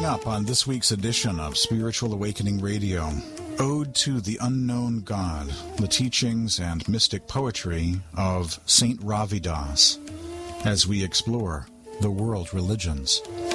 Coming up on this week's edition of Spiritual Awakening Radio, Ode to the Unknown God, the teachings and mystic poetry of Saint Ravidas, as we explore the world religions.